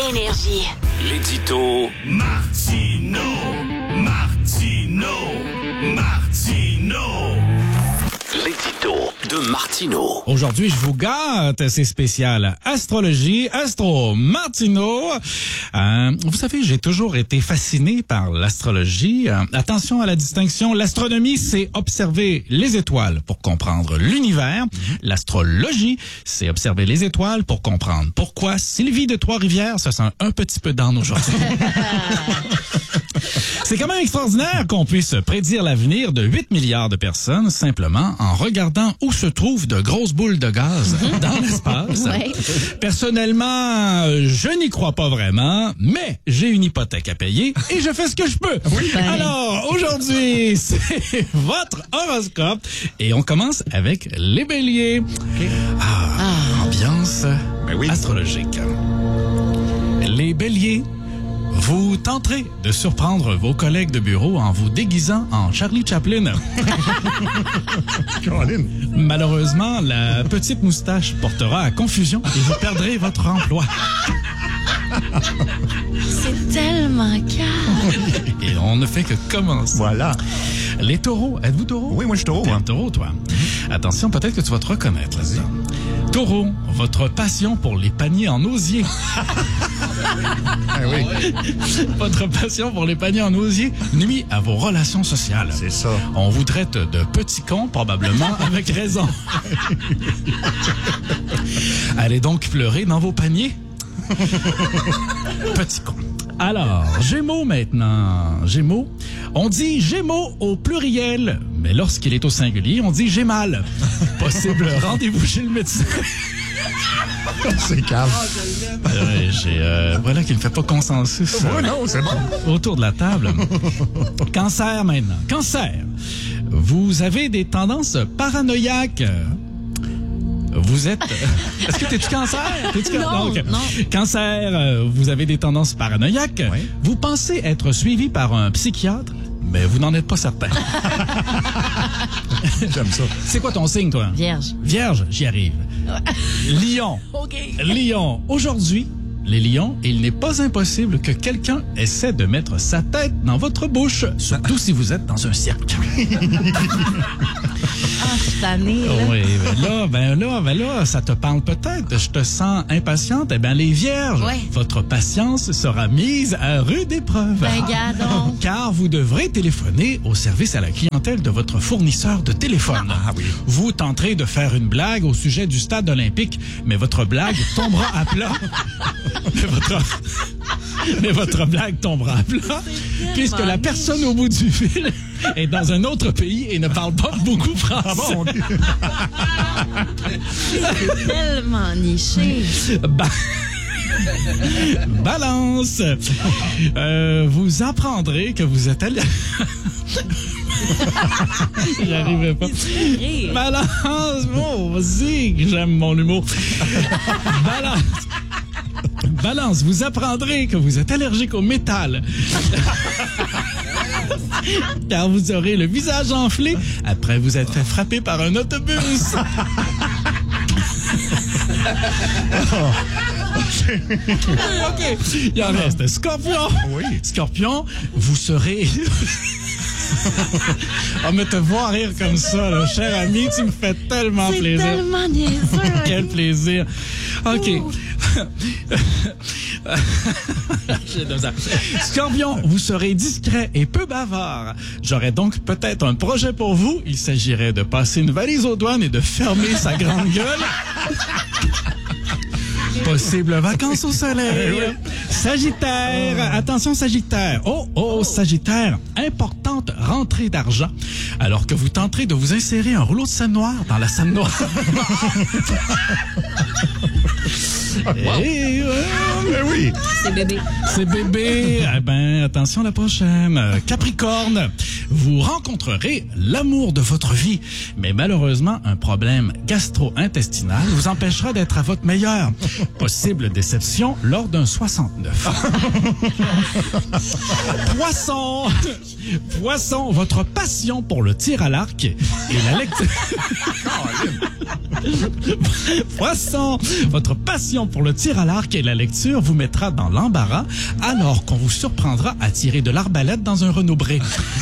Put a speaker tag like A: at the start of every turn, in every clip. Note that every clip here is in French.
A: Énergie.
B: L'édito
C: Martino.
B: L'édito de Martino.
D: Aujourd'hui, je vous gâte, c'est spécial. Astrologie, Astro Martino. Vous savez, j'ai toujours été fasciné par l'astrologie. Attention à la distinction. L'astronomie, c'est observer les étoiles pour comprendre l'univers. L'astrologie, c'est observer les étoiles pour comprendre pourquoi Sylvie de Trois-Rivières se sent un petit peu down aujourd'hui. C'est quand même extraordinaire qu'on puisse prédire l'avenir de 8 milliards de personnes simplement en regardant où se trouvent de grosses boules de gaz dans l'espace.
E: Ouais.
D: Personnellement, je n'y crois pas vraiment, mais j'ai une hypothèque à payer et je fais ce que je peux. Alors, aujourd'hui, c'est votre horoscope et on commence avec les béliers. Ambiance astrologique. Les béliers, vous tenterez de surprendre vos collègues de bureau en vous déguisant en Charlie Chaplin. Malheureusement, la petite moustache portera à confusion et vous perdrez votre emploi.
E: C'est tellement calme.
D: Et on ne fait que commencer.
F: Voilà.
D: Les taureaux, êtes-vous taureau?
F: Oui, moi je suis taureau.
D: T'es
F: Moi.
D: un taureau, toi. Attention, peut-être que tu vas te reconnaître là-dedans. Taureau, votre passion pour les paniers en osier. Votre passion pour les paniers en osier nuit à vos relations sociales.
F: C'est ça.
D: On vous traite de petits cons, probablement, avec raison. Allez donc pleurer dans vos paniers. Petit con. Alors, Gémeaux maintenant. Gémeaux. On dit Gémeaux au pluriel, mais lorsqu'il est au singulier, on dit j'ai mal. Possible rendez-vous chez le médecin.
F: C'est calme.
D: Voilà qui ne fait pas consensus
F: Non, c'est bon.
D: autour de la table. Cancer maintenant. Cancer. Vous avez des tendances paranoïaques. Vous êtes... Est-ce que t'es-tu cancer?
E: Non, non.
D: Cancer, vous avez des tendances paranoïaques.
F: Oui.
D: Vous pensez être suivi par un psychiatre, mais vous n'en êtes pas certain.
F: J'aime ça.
D: C'est quoi ton signe, toi?
E: Vierge.
D: Vierge, j'y arrive. Lion.
E: OK.
D: Lion. Aujourd'hui, les lions, il n'est pas impossible que quelqu'un essaie de mettre sa tête dans votre bouche, surtout si vous êtes dans un cirque.
E: Ah, je suis tannée, là.
D: Oui, ben là, ça te parle peut-être. Je te sens impatiente. Eh bien, les vierges,
E: Ouais.
D: votre patience sera mise à rude épreuve.
E: Ben, gadon.
D: Car vous devrez téléphoner au service à la clientèle de votre fournisseur de téléphone.
F: Ah oui.
D: Vous tenterez de faire une blague au sujet du stade olympique, mais votre blague tombera à plat. Mais votre blague tombera à plat, puisque la personne au bout du fil est dans un autre pays et ne parle pas beaucoup français.
F: Ah bon?
E: C'est tellement niché.
D: Balance. Vous apprendrez que vous êtes allé... J'y arrivais pas.
E: Rire.
D: Balance. Oh, vas-y, que j'aime mon humour. Balance, vous apprendrez que vous êtes allergique au métal. Car vous aurez le visage enflé après vous être fait frapper par un autobus. OK. Il en reste. Scorpion.
F: Oui.
D: Scorpion, vous serez... Oh, mais te voir rire comme ça, là, cher ami, tu me fais tellement
E: C'est
D: plaisir.
E: tellement niaiseux.
D: Quel plaisir. OK. J'ai de ça. Scorpion, vous serez discret et peu bavard. J'aurais donc peut-être un projet pour vous. Il s'agirait de passer une valise aux douanes et de fermer sa grande gueule. Possible vacances au soleil. Sagittaire, attention Sagittaire. Oh, Sagittaire, importante rentrée d'argent. Alors que vous tenterez de vous insérer un rouleau de scène noire dans la scène noire. Et,
F: Mais oui.
E: C'est bébé.
D: c'est bébé. Eh ben, attention la prochaine. Capricorne, vous rencontrerez l'amour de votre vie. Mais malheureusement, un problème gastro-intestinal vous empêchera d'être à votre meilleur. Possible déception lors d'un 69. Poisson. Poisson, votre passion pour le tir à l'arc et la lecture... Poisson, votre passion pour le tir à l'arc et la lecture vous mettra mettra dans l'embarras alors qu'on vous surprendra à tirer de l'arbalète dans un Renault Bré.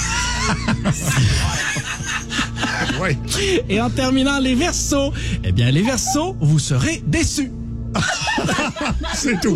F: Oui.
D: Et en terminant, les Verseaux. Eh bien, les Verseaux, vous serez déçus.
F: C'est tout.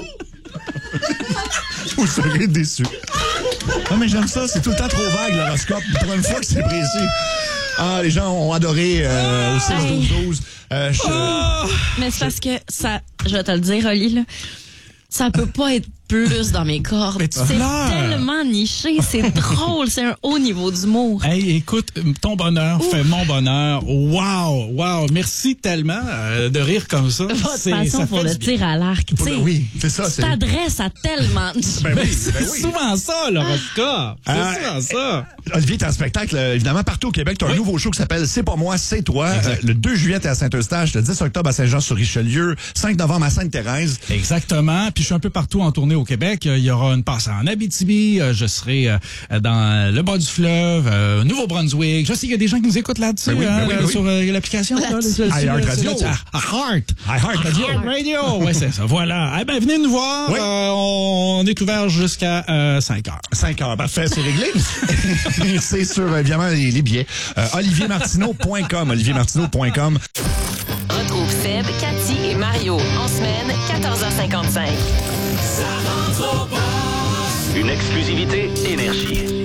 F: Vous serez déçus. Non, mais j'aime ça. C'est tout le temps trop vague, l'horoscope. Pour une fois que c'est précis. Ah, les gens ont adoré au 6-12-12.
E: Mais c'est parce que ça, je vais te le dire, Oli, là, ça peut pas être plus dans mes cordes.
D: Mais tu
E: C'est
D: pleures.
E: tellement niché, c'est drôle, c'est un haut niveau d'humour.
D: Hey, écoute, ton bonheur fait mon bonheur. Wow, wow. Merci tellement de rire comme ça.
E: Votre
D: Ça
E: passion
D: fait
E: pour
D: du
E: le
D: bien.
E: tir à l'arc, tu sais.
F: Oui, c'est ça.
E: Tu t'adresses à tellement de gens.
F: Ben oui,
D: C'est
F: ben oui.
D: souvent ça, l'horoscope. C'est souvent ça.
F: Olivier, t'es en spectacle, évidemment, partout au Québec. T'as un nouveau show qui s'appelle C'est pas moi, c'est toi. Le 2 juillet, t'es à Saint-Eustache. Le 10 octobre à Saint-Jean-sur-Richelieu. 5 novembre à Sainte-Thérèse.
D: Exactement. Puis je suis un peu partout en tournée au Québec. Il y aura une passe en Abitibi. Je serai dans le bas du fleuve, Nouveau-Brunswick. Je sais qu'il y a des gens qui nous écoutent là-dessus,
F: Ben oui, ben oui, ben oui.
D: sur l'application.
F: iHeart Radio.
D: iHeart Radio. Ouais, c'est ça. Voilà. Eh ben, venez nous voir.
F: Oui.
D: On est ouvert jusqu'à 5 heures.
F: 5 heures. Parfait, c'est réglé. C'est sur, évidemment, les billets. oliviermartineau.com. oliviermartineau.com.
A: Retrouve Seb, Cathy et Mario en semaine, 14h55.
B: Une exclusivité Énergie.